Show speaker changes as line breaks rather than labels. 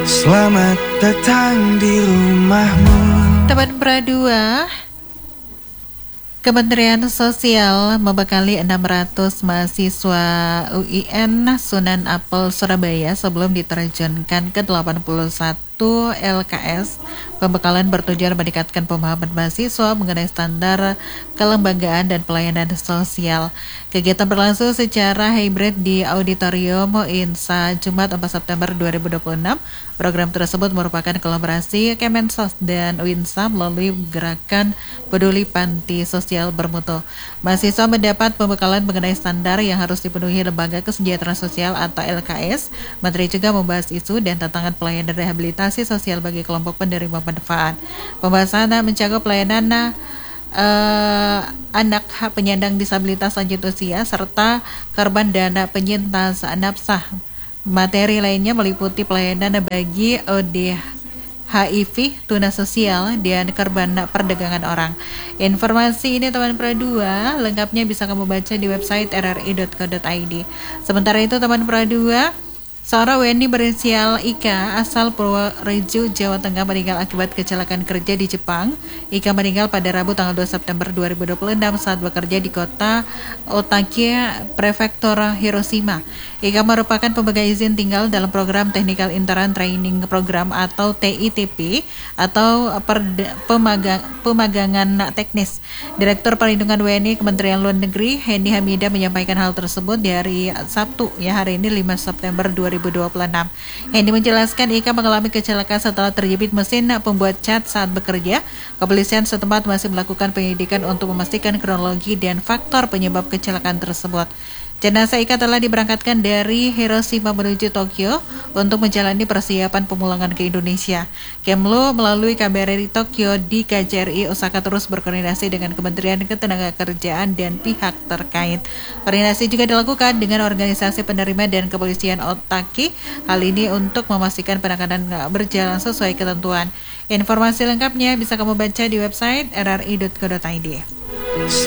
Selamat datang di rumahmu.
Teman Pradua, Kementerian Sosial membekali 600 mahasiswa UIN Sunan Ampel Surabaya sebelum diterjunkan ke 81 LKS. Pembekalan bertujuan meningkatkan pemahaman mahasiswa mengenai standar kelembagaan dan pelayanan sosial. Kegiatan berlangsung secara hybrid di Auditorium INSA Jumat 4 September 2026. Program tersebut merupakan kolaborasi Kemensos dan UINSA melalui gerakan Peduli Panti Sosial Bermutu. Mahasiswa mendapat pembekalan mengenai standar yang harus dipenuhi Lembaga Kesejahteraan Sosial atau LKS. Menteri juga membahas isu dan tantangan pelayanan rehabilitasi sosial bagi kelompok penerima manfaat. Pembahasan mencakup pelayanan anak penyandang disabilitas lanjut usia serta korban dana penyintas nafsah. Materi lainnya meliputi pelayanan bagi HIV, tuna sosial, dan korban perdagangan orang. Informasi ini teman Pradua lengkapnya bisa kamu baca di website rri.co.id. Sementara itu teman Pradua, seorang WNI berinisial Ika asal Purworejo, Jawa Tengah meninggal akibat kecelakaan kerja di Jepang. Ika meninggal pada Rabu tanggal 2 September 2026 saat bekerja di kota Otake, Prefektur Hiroshima. Ika merupakan pemegang izin tinggal dalam program Technical Interim Training Program atau TITP atau pemagangan teknis. Direktur Perlindungan WNI Kementerian Luar Negeri Henny Hamidah menyampaikan hal tersebut di hari Sabtu hari ini 5 September 2026. Henny menjelaskan Ika mengalami kecelakaan setelah terjepit mesin pembuat cat saat bekerja. Kepolisian setempat masih melakukan penyelidikan untuk memastikan kronologi dan faktor penyebab kecelakaan tersebut. Jenazah Ika telah diberangkatkan dari Hiroshima menuju Tokyo untuk menjalani persiapan pemulangan ke Indonesia. Kemlu melalui KBRI Tokyo di KJRI Osaka terus berkoordinasi dengan Kementerian Ketenagakerjaan dan pihak terkait. Koordinasi juga dilakukan dengan organisasi penerima dan kepolisian Otake. Hal ini untuk memastikan penanganan berjalan sesuai ketentuan. Informasi lengkapnya bisa kamu baca di website rri.co.id.